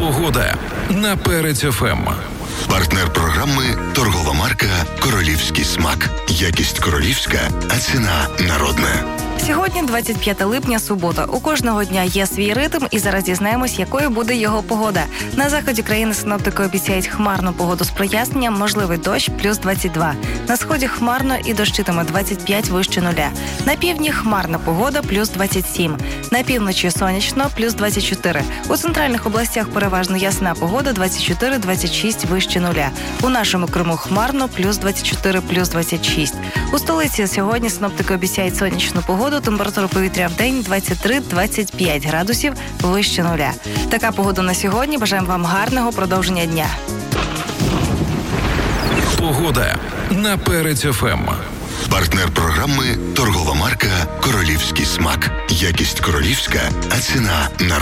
Погода на Перець ФМ. Партнер програми – торгова марка «Королівський смак». Якість королівська, а ціна народна. Сьогодні 25 липня, субота. У кожного дня є свій ритм, і зараз дізнаємось, якою буде його погода. На заході країни синоптики обіцяють хмарну погоду з проясненням, можливий дощ плюс 22. На сході хмарно і дощитиме 25 вище нуля. На півдні хмарна погода плюс 27. На півночі сонячно плюс 24. У центральних областях переважно ясна погода 24-26 вище нуля. У нашому Криму хмарно плюс 24 плюс 26. У столиці сьогодні синоптики обіцяють сонячну погоду. Температура повітря в день 23-25 градусів вище нуля. Така погода на сьогодні. Бажаємо вам гарного продовження дня. Погода на Перець ФМ. Партнер програми – торгова марка «Королівський смак». Якість королівська, а ціна народна.